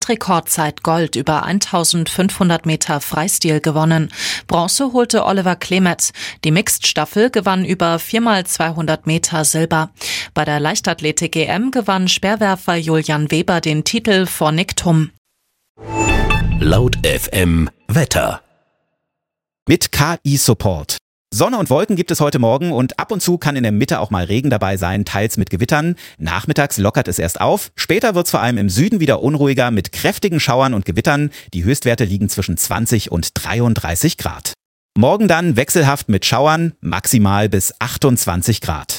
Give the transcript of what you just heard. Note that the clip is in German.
Rekordzeit Gold über 1500 Meter Freistil gewonnen. Bronze holte Oliver Klemetz. Die Mixed-Staffel gewann über 4x200 Meter Silber. Bei der Leichtathletik-EM gewann Speerwerfer Julian Weber den Titel vor Nick Thum. Laut FM Wetter. Mit KI-Support. Sonne und Wolken gibt es heute Morgen und ab und zu kann in der Mitte auch mal Regen dabei sein, teils mit Gewittern. Nachmittags lockert es erst auf. Später wird es vor allem im Süden wieder unruhiger mit kräftigen Schauern und Gewittern. Die Höchstwerte liegen zwischen 20 und 33 Grad. Morgen dann wechselhaft mit Schauern, maximal bis 28 Grad.